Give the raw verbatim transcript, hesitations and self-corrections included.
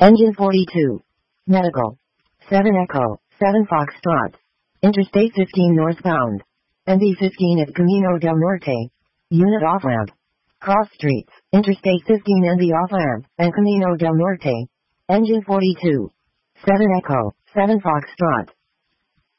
Engine forty-two. Medical. seven Echo, seven Foxtrot. Interstate fifteen northbound. N B fifteen at Camino del Norte. Unit off-ramp. Cross streets, Interstate fifteen N B off-ramp, and Camino del Norte. Engine forty-two. seven Echo, seven Foxtrot.